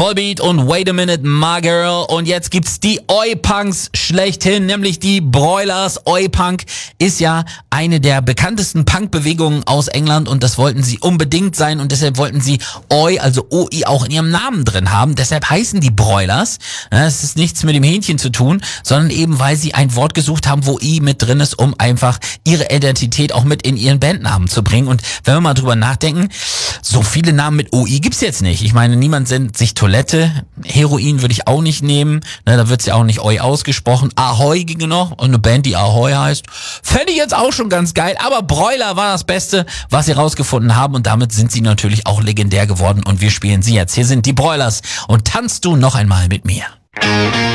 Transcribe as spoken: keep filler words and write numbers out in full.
Volbeat und Wait a Minute, My Girl. Und jetzt gibt's die Oi-Punks schlechthin, nämlich die Broilers. Oi-Punk ist ja eine der bekanntesten Punk-Bewegungen aus England und das wollten sie unbedingt sein und deshalb wollten sie Oi, also O I, auch in ihrem Namen drin haben. Deshalb heißen die Broilers. Es ist nichts mit dem Hähnchen zu tun, sondern eben, weil sie ein Wort gesucht haben, wo I mit drin ist, um einfach ihre Identität auch mit in ihren Bandnamen zu bringen. Und wenn wir mal drüber nachdenken, so viele Namen mit O I gibt's jetzt nicht. Ich meine, niemand sendet sich Toilette. Heroin würde ich auch nicht nehmen. Ne, da wird's ja auch nicht Oi ausgesprochen. Ahoi ginge noch. Und eine Band, die Ahoi heißt. Fände ich jetzt auch schon ganz geil. Aber Broiler war das Beste, was sie rausgefunden haben. Und damit sind sie natürlich auch legendär geworden. Und wir spielen sie jetzt. Hier sind die Broilers. Und tanzt du noch einmal mit mir.